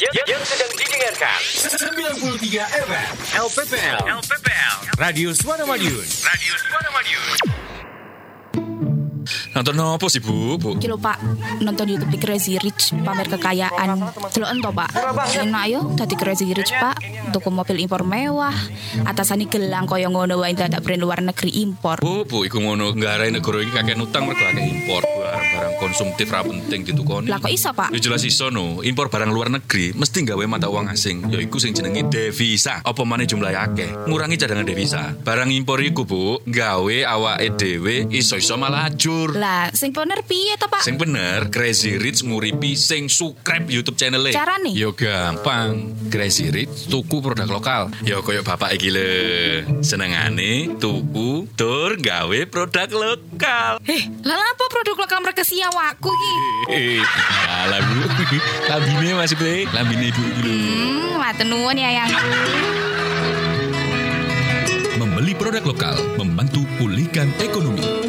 Yang sedang didengarkan 93 FM LPPL Radio Suara Madiun. Nonton apa sih Bu? Kilo Pak, nonton YouTube di Crazy Rich pamer kekayaan. Deloken to Pak. Enak yo dadi Crazy Rich Pak, tuku mobil impor mewah. Atasane gelang kaya ngono wae dadak brand luar negeri impor. Bu, iku ngono nggarai negara iki kakek utang mergo akeh impor barang konsumtif ra penting ditukoni. Lah kok iso Pak? Ya jelas iso no, impor barang luar negeri mesti gawe mata uang asing, yaiku sing jenenge devisa. Apa maneh jumlahe akeh, ngurangi cadangan devisa. Barang impor iku Bu, gawe awake dhewe iso-iso malah ajur. Lah, sing bener piye to Pak? Sing bener, Crazy Rich nguripi sing subscribe YouTube channel-e. Carane? Yo gampang. Crazy Rich tuku produk lokal. Yo koyo bapak iki lho. Senengane tuku tur gawe produk lokal. Lah apa produk lokal mereka si awakku iki? Alah Bu. Lambine masih bae. Lambine Ibu iki lho. Matur nuwun ya yang. Membeli produk lokal membantu pulihkan ekonomi.